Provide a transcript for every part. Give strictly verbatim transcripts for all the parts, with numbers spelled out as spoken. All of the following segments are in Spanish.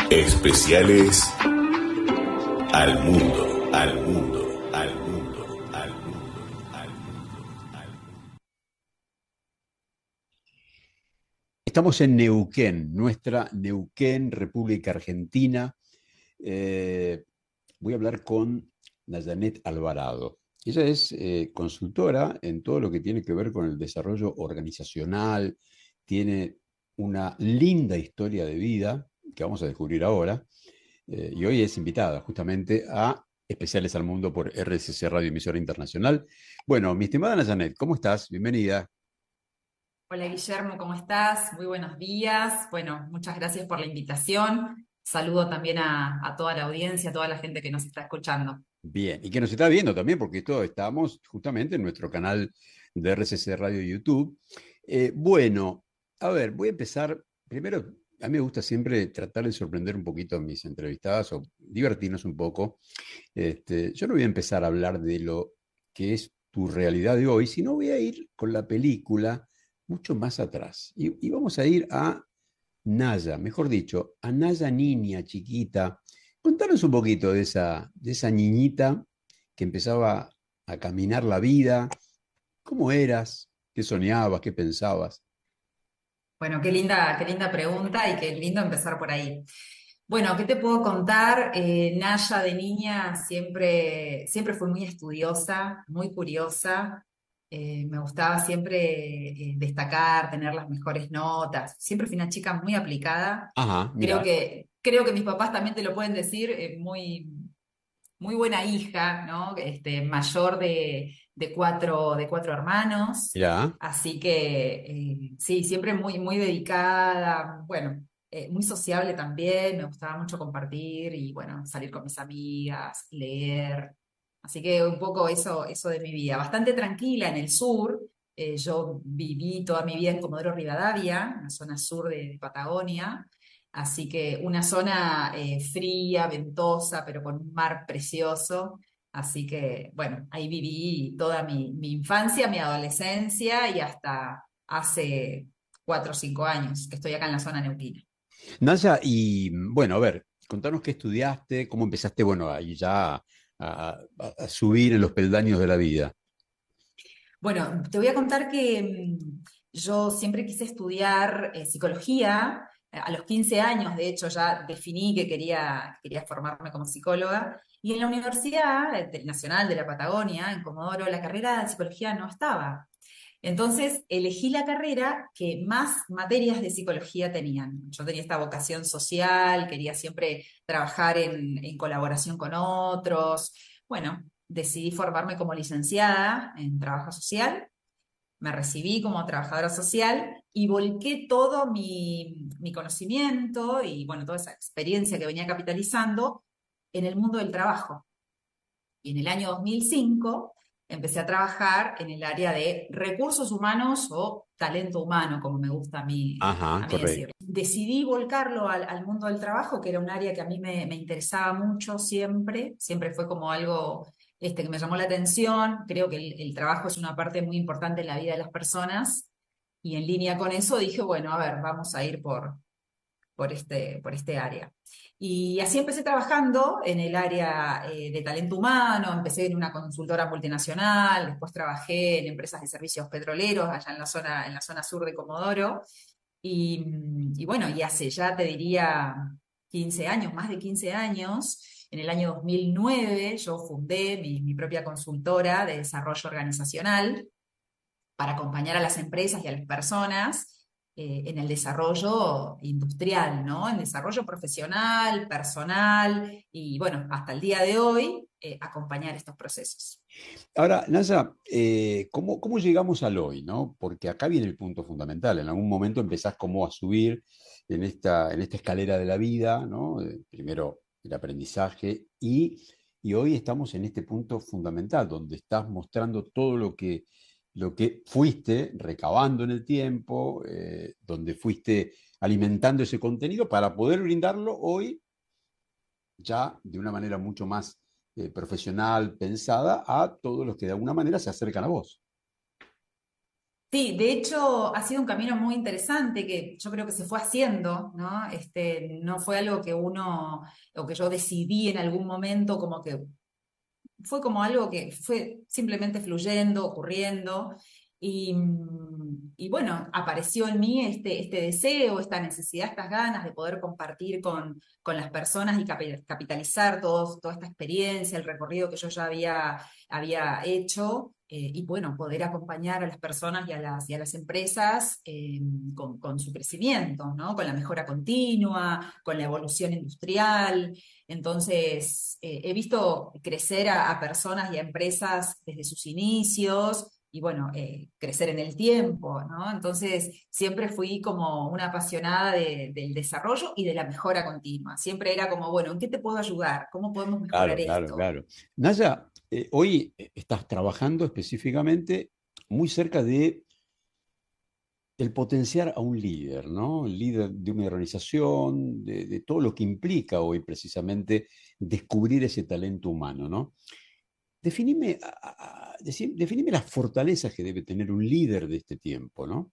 Especiales al mundo, al mundo, al mundo, al mundo, al mundo, al mundo. Estamos en Neuquén, nuestra Neuquén, República Argentina. Eh, voy a hablar con Nayanet Alvarado. Ella es eh, consultora en todo lo que tiene que ver con el desarrollo organizacional, tiene una linda historia de vida que vamos a descubrir ahora, eh, y hoy es invitada justamente a Especiales al Mundo por R S C Radio Emisora Internacional. Bueno, mi estimada Nayanet, ¿cómo estás? Bienvenida. Hola Guillermo, ¿cómo estás? Muy buenos días. Bueno, muchas gracias por la invitación. Saludo también a, a toda la audiencia, a toda la gente que nos está escuchando. Bien, y que nos está viendo también, porque esto estamos justamente en nuestro canal de R C C Radio YouTube. Eh, bueno, a ver, voy a empezar. Primero, a mí me gusta siempre tratar de sorprender un poquito a mis entrevistadas o divertirnos un poco. Este, yo no voy a empezar a hablar de lo que es tu realidad de hoy, sino voy a ir con la película mucho más atrás. Y, y vamos a ir a Naya, mejor dicho, a Naya niña chiquita. Contanos un poquito de esa, de esa niñita que empezaba a caminar la vida. ¿Cómo eras? ¿Qué soñabas? ¿Qué pensabas? Bueno, qué linda, qué linda pregunta y qué lindo empezar por ahí. Bueno, ¿qué te puedo contar? Eh, Naya de niña siempre, siempre fue muy estudiosa, muy curiosa. Eh, me gustaba siempre eh, destacar, tener las mejores notas. Siempre fui una chica muy aplicada. Ajá, Creo mira, que, creo que mis papás también te lo pueden decir, eh, muy, muy buena hija, ¿no? Este, mayor de, de cuatro, de cuatro hermanos. mira. Así que eh, sí, siempre muy, muy dedicada, bueno, eh, muy sociable también, me gustaba mucho compartir y bueno, salir con mis amigas, leer. Así que un poco eso, eso de mi vida. Bastante tranquila en el sur. Eh, yo viví toda mi vida en Comodoro Rivadavia, una zona sur de de Patagonia. Así que una zona eh, fría, ventosa, pero con un mar precioso. Así que, bueno, ahí viví toda mi, mi infancia, mi adolescencia y hasta hace cuatro o cinco años que estoy acá en la zona neuquina. Naya, y bueno, a ver, contanos qué estudiaste, cómo empezaste, bueno, ahí ya a, a- a subir en los peldaños de la vida. Bueno, te voy a contar que mm, yo siempre quise estudiar eh, psicología. Eh, A los quince años, de hecho, ya definí que quería, quería formarme como psicóloga. Y en la Universidad eh, del Nacional de la Patagonia, en Comodoro, la carrera de psicología no estaba. Entonces elegí la carrera que más materias de psicología tenían. Yo tenía esta vocación social, quería siempre trabajar en, en colaboración con otros. Bueno, decidí formarme como licenciada en trabajo social, me recibí como trabajadora social y volqué todo mi, mi conocimiento y bueno, toda esa experiencia que venía capitalizando en el mundo del trabajo. Y en el año dos mil cinco empecé a trabajar en el área de recursos humanos o talento humano, como me gusta a mí, Ajá, a mí decirlo. correcto. Decidí volcarlo al, al mundo del trabajo, que era un área que a mí me, me interesaba mucho siempre, siempre fue como algo este, que me llamó la atención. Creo que el, el trabajo es una parte muy importante en la vida de las personas y en línea con eso dije, bueno, a ver, vamos a ir por, por este, por este área. Y así empecé trabajando en el área eh, de talento humano, empecé en una consultora multinacional, después trabajé en empresas de servicios petroleros allá en la zona, en la zona sur de Comodoro. Y, y bueno, y hace ya te diría quince años, más de quince años, en el año dos mil nueve yo fundé mi, mi propia consultora de desarrollo organizacional para acompañar a las empresas y a las personas eh, en el desarrollo industrial, ¿no? En desarrollo profesional, personal y bueno, hasta el día de hoy, eh, acompañar estos procesos. Ahora, Naya, eh, ¿cómo, cómo llegamos al hoy, ¿no? Porque acá viene el punto fundamental. En algún momento empezás como a subir en esta, en esta escalera de la vida, ¿no? Eh, primero el aprendizaje y, y hoy estamos en este punto fundamental, donde estás mostrando todo lo que, lo que fuiste recabando en el tiempo, eh, donde fuiste alimentando ese contenido para poder brindarlo hoy ya de una manera mucho más eh, profesional, pensada, a todos los que de alguna manera se acercan a vos. Sí, de hecho ha sido un camino muy interesante que yo creo que se fue haciendo, ¿no? Este, no fue algo que uno, o que yo decidí en algún momento, como que fue como algo que fue simplemente fluyendo, ocurriendo, y, mm, y bueno, apareció en mí este, este deseo, esta necesidad, estas ganas de poder compartir con, con las personas y capi- capitalizar todos- toda esta experiencia, el recorrido que yo ya había, había hecho, eh, y bueno, poder acompañar a las personas y a las, y a las empresas eh, con, con su crecimiento, ¿no? Con la mejora continua, con la evolución industrial. Entonces, eh, he visto crecer a, a personas y a empresas desde sus inicios y bueno, eh, crecer en el tiempo, ¿no? Entonces, siempre fui como una apasionada de- del desarrollo y de la mejora continua. Siempre era como, bueno, ¿en qué te puedo ayudar? ¿Cómo podemos mejorar Claro, claro, esto? claro. Naya, eh, hoy eh, estás trabajando específicamente muy cerca de el potenciar a un líder, ¿no? El líder de una organización, de, de todo lo que implica hoy precisamente descubrir ese talento humano, ¿no? Definime, a- a- deci- definime las fortalezas que debe tener un líder de este tiempo, ¿no?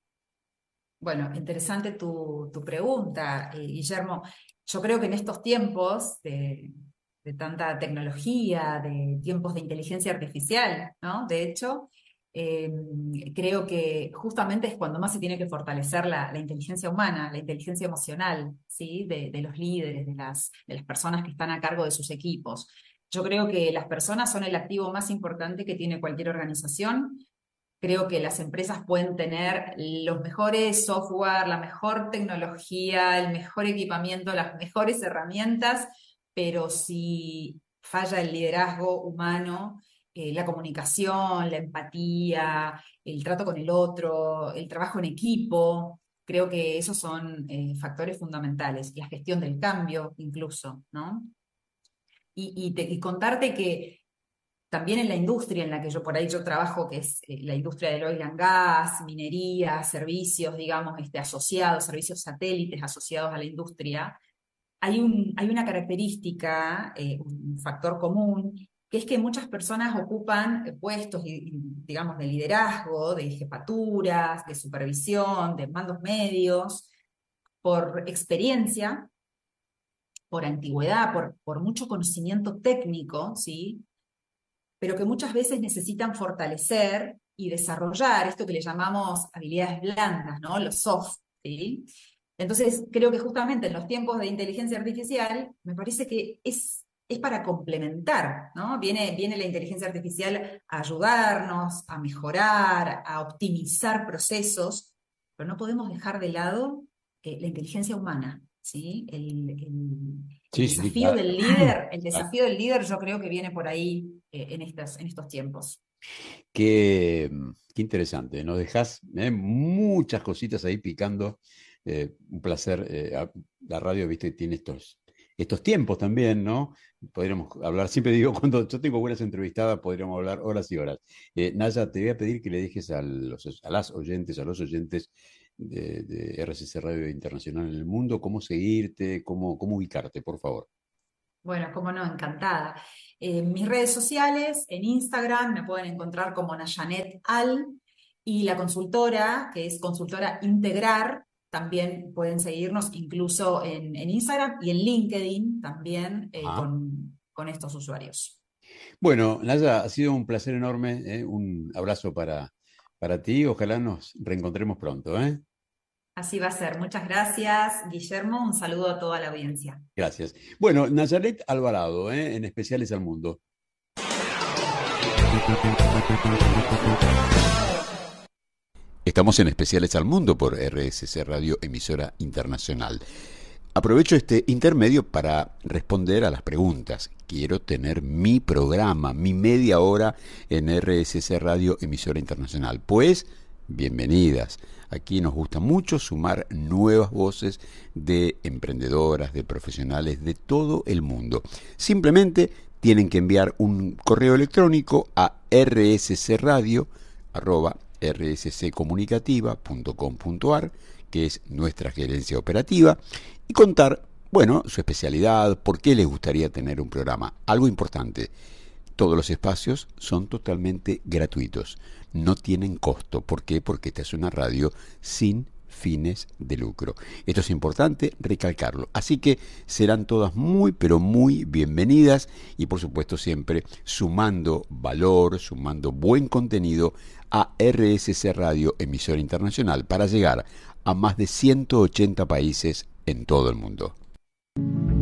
Bueno, interesante tu, tu pregunta, eh, Guillermo. Yo creo que en estos tiempos de, de tanta tecnología, de tiempos de inteligencia artificial, ¿no? De hecho, eh, creo que justamente es cuando más se tiene que fortalecer la, la inteligencia humana, la inteligencia emocional, ¿sí? De, de los líderes, de las, de las personas que están a cargo de sus equipos. Yo creo que las personas son el activo más importante que tiene cualquier organización. Creo que las empresas pueden tener los mejores software, la mejor tecnología, el mejor equipamiento, las mejores herramientas, pero si falla el liderazgo humano, eh, la comunicación, la empatía, el trato con el otro, el trabajo en equipo, creo que esos son eh, factores fundamentales. La gestión del cambio, incluso, ¿no? Y, y te- y contarte que también en la industria en la que yo por ahí yo trabajo, que es eh, la industria del oil and gas, minería, servicios, digamos, este, asociados, servicios satélites asociados a la industria, hay un, hay una característica, eh, un factor común, que es que muchas personas ocupan eh, puestos, y- y, digamos, de liderazgo, de jefaturas, de supervisión, de mandos medios, por experiencia, por antigüedad, por, por mucho conocimiento técnico, ¿sí? Pero que muchas veces necesitan fortalecer y desarrollar esto que le llamamos habilidades blandas, ¿no? Los soft, ¿sí? Entonces, creo que justamente en los tiempos de inteligencia artificial, me parece que es, es para complementar, ¿no? Viene, viene la inteligencia artificial a ayudarnos, a mejorar, a optimizar procesos, pero no podemos dejar de lado eh, la inteligencia humana, ¿sí? El, el- el Sí, sí, desafío claro. del líder, el Claro. desafío del líder yo creo que viene por ahí eh, en estos, en estos tiempos. Qué, qué interesante. Nos dejas muchas cositas ahí picando. Eh, un placer. Eh, a- la radio, viste, tiene estos, estos tiempos también, ¿no? Podríamos hablar, siempre digo, cuando yo tengo buenas entrevistadas, podríamos hablar horas y horas. Eh, Naya, te voy a pedir que le dejes a, los, a las oyentes, a los oyentes de, de R C C Radio Internacional en el Mundo, cómo seguirte, cómo, cómo ubicarte, por favor. Bueno, cómo no, encantada. En mis redes sociales, en Instagram, me pueden encontrar como Nayanet Al y la consultora, que es consultora Integrar, también pueden seguirnos incluso en, en Instagram y en LinkedIn también eh, Ajá. con, con estos usuarios. Bueno, Naya, ha sido un placer enorme, ¿eh? Un abrazo para, para ti. Ojalá nos reencontremos pronto, ¿eh? Así va a ser. Muchas gracias, Guillermo. Un saludo a toda la audiencia. Gracias. Bueno, Nazaret Alvarado, ¿eh? En Especiales al Mundo. Estamos en Especiales al Mundo por R S C Radio, emisora internacional. Aprovecho este intermedio para responder a las preguntas. Quiero tener mi programa, mi media hora en R S C Radio, emisora internacional. Pues, bienvenidas. Aquí nos gusta mucho sumar nuevas voces de emprendedoras, de profesionales de todo el mundo. Simplemente tienen que enviar un correo electrónico a rscradio arroba rsccomunicativa punto com punto ar, que es nuestra gerencia operativa, y contar, bueno, su especialidad, por qué les gustaría tener un programa. Algo importante, todos los espacios son totalmente gratuitos. no tienen costo. ¿Por qué? Porque esta es una radio sin fines de lucro. Esto es importante recalcarlo. Así que serán todas muy, pero muy bienvenidas y por supuesto siempre sumando valor, sumando buen contenido a R S C Radio, emisora internacional, para llegar a más de ciento ochenta países en todo el mundo.